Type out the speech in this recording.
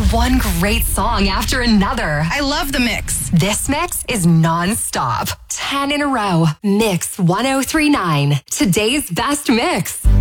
one great song after another. I love the mix. This mix is non-stop. 10 in a row. Mix 1039. Today's best mix.